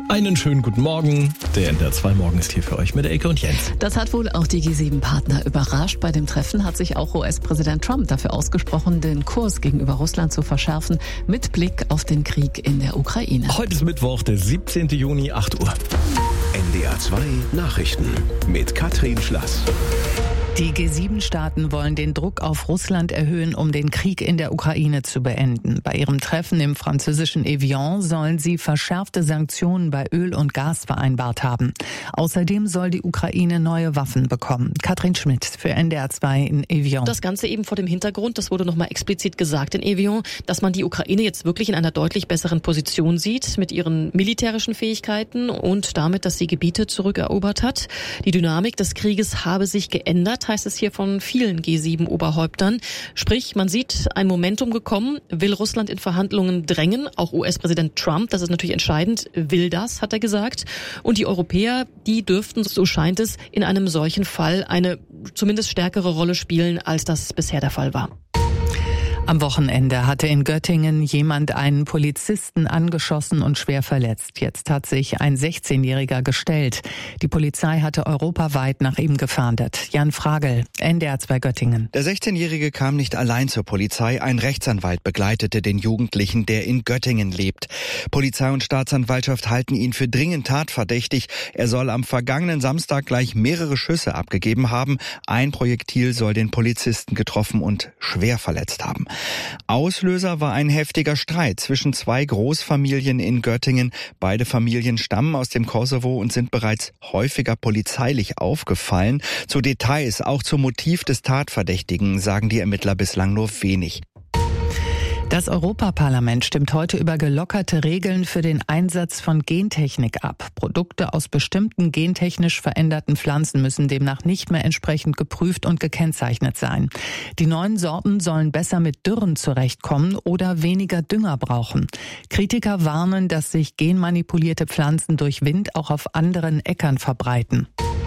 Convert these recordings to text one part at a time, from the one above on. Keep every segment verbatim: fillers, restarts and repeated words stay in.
Einen schönen guten Morgen. Der N D R zwei Morgen ist hier für euch mit Elke und Jens. Das hat wohl auch die G sieben Partner überrascht. Bei dem Treffen hat sich auch U S-Präsident Trump dafür ausgesprochen, den Kurs gegenüber Russland zu verschärfen, mit Blick auf den Krieg in der Ukraine. Heute ist Mittwoch, der siebzehnten Juni, acht Uhr. N D R zwei Nachrichten mit Katrin Schlass. Die G sieben Staaten wollen den Druck auf Russland erhöhen, um den Krieg in der Ukraine zu beenden. Bei ihrem Treffen im französischen Evian sollen sie verschärfte Sanktionen bei Öl und Gas vereinbart haben. Außerdem soll die Ukraine neue Waffen bekommen. Katrin Schmidt für N D R zwei in Evian. Das Ganze eben vor dem Hintergrund, das wurde nochmal explizit gesagt in Evian, dass man die Ukraine jetzt wirklich in einer deutlich besseren Position sieht mit ihren militärischen Fähigkeiten und damit, dass sie Gebiete zurückerobert hat. Die Dynamik des Krieges habe sich geändert, heißt es hier von vielen G sieben Oberhäuptern. Sprich, man sieht ein Momentum gekommen, will Russland in Verhandlungen drängen. Auch U S-Präsident Trump, das ist natürlich entscheidend, will das, hat er gesagt. Und die Europäer, die dürften, so scheint es, in einem solchen Fall eine zumindest stärkere Rolle spielen, als das bisher der Fall war. Am Wochenende hatte in Göttingen jemand einen Polizisten angeschossen und schwer verletzt. Jetzt hat sich ein sechzehnjähriger gestellt. Die Polizei hatte europaweit nach ihm gefahndet. Jan Fragel, N D R zwei Göttingen. Der sechzehnjährige kam nicht allein zur Polizei. Ein Rechtsanwalt begleitete den Jugendlichen, der in Göttingen lebt. Polizei und Staatsanwaltschaft halten ihn für dringend tatverdächtig. Er soll am vergangenen Samstag gleich mehrere Schüsse abgegeben haben. Ein Projektil soll den Polizisten getroffen und schwer verletzt haben. Auslöser war ein heftiger Streit zwischen zwei Großfamilien in Göttingen. Beide Familien stammen aus dem Kosovo und sind bereits häufiger polizeilich aufgefallen. Zu Details, auch zum Motiv des Tatverdächtigen, sagen die Ermittler bislang nur wenig. Das Europaparlament stimmt heute über gelockerte Regeln für den Einsatz von Gentechnik ab. Produkte aus bestimmten gentechnisch veränderten Pflanzen müssen demnach nicht mehr entsprechend geprüft und gekennzeichnet sein. Die neuen Sorten sollen besser mit Dürren zurechtkommen oder weniger Dünger brauchen. Kritiker warnen, dass sich genmanipulierte Pflanzen durch Wind auch auf anderen Äckern verbreiten.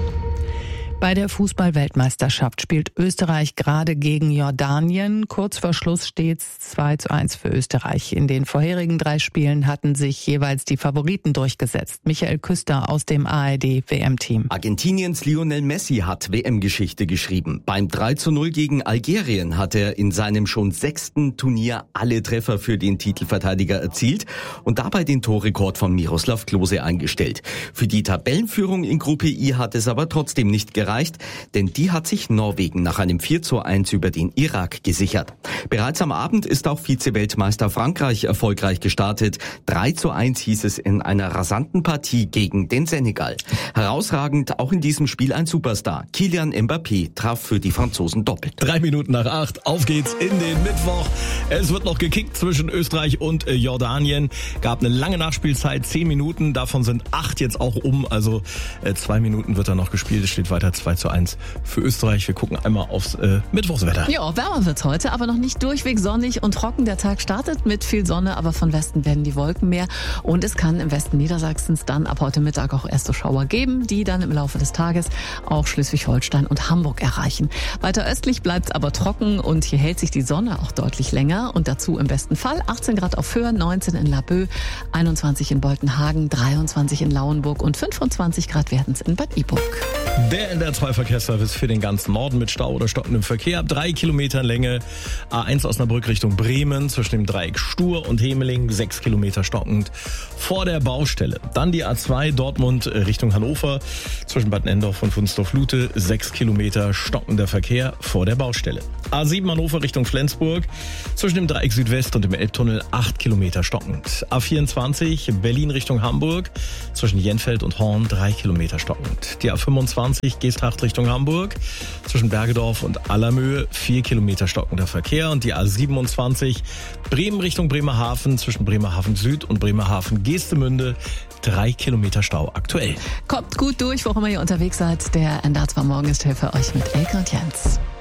Bei der Fußball-Weltmeisterschaft spielt Österreich gerade gegen Jordanien. Kurz vor Schluss steht's zwei zu eins für Österreich. In den vorherigen drei Spielen hatten sich jeweils die Favoriten durchgesetzt. Michael Küster aus dem A R D-W M-Team. Argentiniens Lionel Messi hat W M-Geschichte geschrieben. Beim drei zu null gegen Algerien hat er in seinem schon sechsten Turnier alle Treffer für den Titelverteidiger erzielt und dabei den Torrekord von Miroslav Klose eingestellt. Für die Tabellenführung in Gruppe I hat es aber trotzdem nicht gereicht. Denn die hat sich Norwegen nach einem vier zu eins über den Irak gesichert. Bereits am Abend ist auch Vize-Weltmeister Frankreich erfolgreich gestartet. drei zu eins hieß es in einer rasanten Partie gegen den Senegal. Herausragend auch in diesem Spiel ein Superstar. Kylian Mbappé traf für die Franzosen doppelt. Drei Minuten nach acht, auf geht's in den Mittwoch. Es wird noch gekickt zwischen Österreich und Jordanien. Gab eine lange Nachspielzeit, zehn Minuten. Davon sind acht jetzt auch um. Also äh, zwei Minuten wird da noch gespielt. Es steht weiter zwei zu eins für Österreich. Wir gucken einmal aufs äh, Mittwochswetter. Ja, wärmer wird's heute, aber noch nicht durchweg sonnig und trocken. Der Tag startet mit viel Sonne, aber von Westen werden die Wolken mehr. Und es kann im Westen Niedersachsens dann ab heute Mittag auch erste Schauer geben, die dann im Laufe des Tages auch Schleswig-Holstein und Hamburg erreichen. Weiter östlich bleibt's aber trocken und hier hält sich die Sonne auch deutlich länger. Und dazu im besten Fall achtzehn Grad auf Föhr, neunzehn in Laboe, einundzwanzig in Boltenhagen, dreiundzwanzig in Lauenburg und fünfundzwanzig Grad werden's in Bad Iburg. Der N D R zwei Verkehrsservice für den ganzen Norden mit Stau oder stockendem Verkehr ab drei Kilometern Länge. A eins Osnabrück Richtung Bremen zwischen dem Dreieck Stur und Hemeling, sechs Kilometer stockend vor der Baustelle. Dann die A zwei Dortmund Richtung Hannover zwischen Bad Nendorf und Wunstorf-Lute, sechs Kilometer stockender Verkehr vor der Baustelle. A sieben Hannover Richtung Flensburg zwischen dem Dreieck Südwest und dem Elbtunnel, acht Kilometer stockend. A vierundzwanzig Berlin Richtung Hamburg zwischen Jenfeld und Horn, drei Kilometer stockend. Die A fünfundzwanzig Geesthacht Richtung Hamburg zwischen Bergedorf und Allermöhe, vier Kilometer stockender Verkehr. Und die A siebenundzwanzig Bremen Richtung Bremerhaven zwischen Bremerhaven Süd und Bremerhaven Geestemünde, drei Kilometer Stau aktuell. Kommt gut durch, wo immer ihr unterwegs seid. Der N D R zwei Morgen ist hier für euch mit Elke und Jens.